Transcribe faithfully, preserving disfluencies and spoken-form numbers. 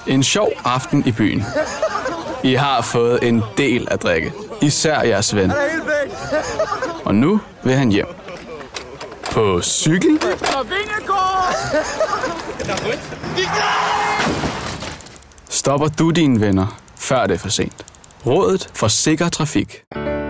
En sjov aften i byen. I har fået en del at drikke. Især jeres ven. Og nu vil han hjem. På cykel? Stopper du dine venner, før det er for sent. Rådet for sikker trafik.